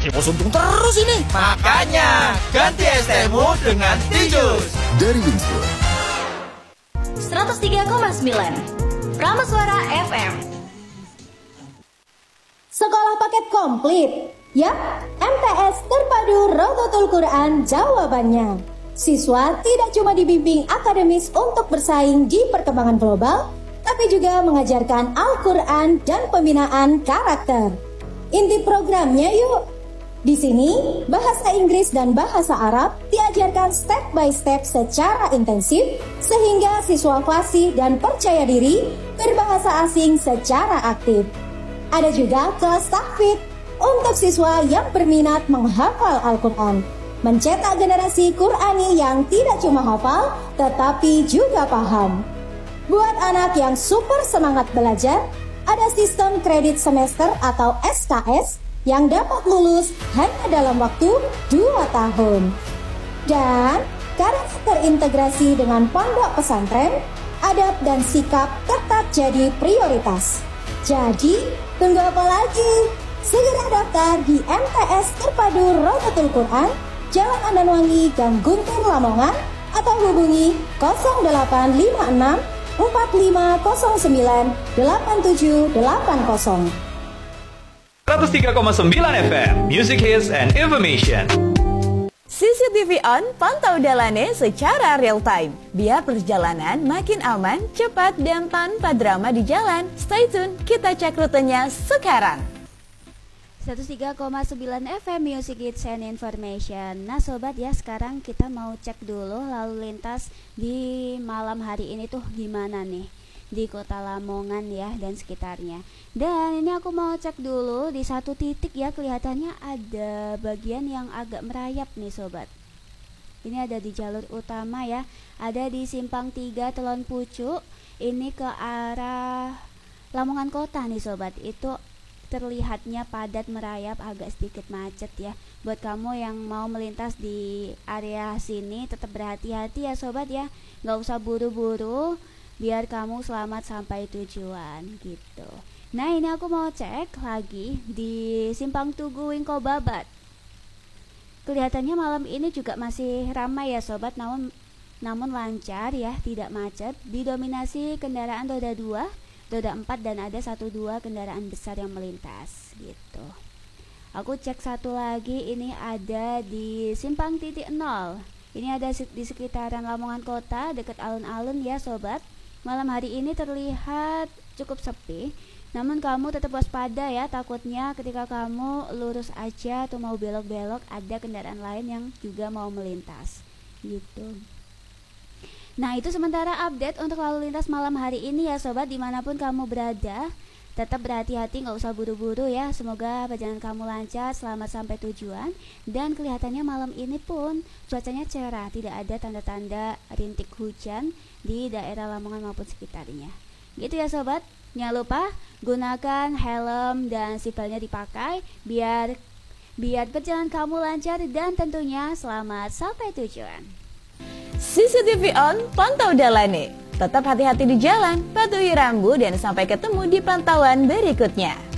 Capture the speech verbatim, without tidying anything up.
Bos untung terus ini. Makanya ganti es tehmu dengan Tijus dari Winswood. seratus tiga koma sembilan Prameswara F M. Sekolah paket komplit. Ya, M T S Terpadu Rodotul Quran jawabannya. Siswa tidak cuma dibimbing akademis untuk bersaing di perkembangan global, tapi juga mengajarkan Al-Quran dan pembinaan karakter. Inti programnya yuk. Di sini, bahasa Inggris dan bahasa Arab diajarkan step by step secara intensif, sehingga siswa fasih dan percaya diri berbahasa asing secara aktif. Ada juga kelas tahfidz untuk siswa yang berminat menghafal Al-Quran, mencetak generasi Qurani yang tidak cuma hafal, tetapi juga paham. Buat anak yang super semangat belajar, ada sistem kredit semester atau S K S yang dapat lulus hanya dalam waktu dua tahun. Dan karena terintegrasi dengan pondok pesantren, adab dan sikap tetap jadi prioritas. Jadi, tunggu apa lagi? Segera daftar di M T S Terpadu Rodotul Quran, Jalan Andanwangi, Gang Guntur, Lamongan, atau hubungi nol delapan lima enam empat lima nol sembilan delapan tujuh delapan nol. seratus tiga koma sembilan F M, Music Hits and Information. C C T V on, pantau jalannya secara real time. Biar perjalanan makin aman, cepat, dan tanpa drama di jalan. Stay tune, kita cek rutenya sekarang. seratus tiga koma sembilan F M Music Hits and Information. Nah sobat ya, sekarang kita mau cek dulu lalu lintas di malam hari ini tuh gimana nih di kota Lamongan ya dan sekitarnya. Dan ini aku mau cek dulu di satu titik ya, kelihatannya ada bagian yang agak merayap nih sobat. Ini ada di jalur utama ya, ada di Simpang tiga Telon Pucuk. Ini ke arah Lamongan Kota nih sobat. Itu terlihatnya padat merayap, agak sedikit macet ya. Buat kamu yang mau melintas di area sini tetap berhati-hati ya sobat ya, nggak usah buru-buru biar kamu selamat sampai tujuan gitu. Nah ini aku mau cek lagi di Simpang Tugu Wingko Babat. Kelihatannya malam ini juga masih ramai ya sobat, namun namun lancar ya, tidak macet, didominasi kendaraan roda dua, roda empat, dan ada satu dua kendaraan besar yang melintas gitu. Aku cek satu lagi, ini ada di Simpang titik nol. Ini ada di sekitaran Lamongan Kota, dekat alun-alun ya sobat. Malam hari ini terlihat cukup sepi, namun kamu tetap waspada ya, takutnya ketika kamu lurus aja atau mau belok-belok ada kendaraan lain yang juga mau melintas gitu. Nah itu sementara update untuk lalu lintas malam hari ini ya sobat, dimanapun kamu berada. Tetap berhati-hati, gak usah buru-buru ya. Semoga perjalanan kamu lancar, selamat sampai tujuan. Dan kelihatannya malam ini pun cuacanya cerah, tidak ada tanda-tanda rintik hujan di daerah Lamongan maupun sekitarnya. Gitu ya sobat. Jangan lupa gunakan helm dan seatbeltnya dipakai biar biar perjalanan kamu lancar dan tentunya selamat sampai tujuan. C C T V on, pantau jalannya. Tetap hati-hati di jalan, patuhi rambu, dan sampai ketemu di pantauan berikutnya.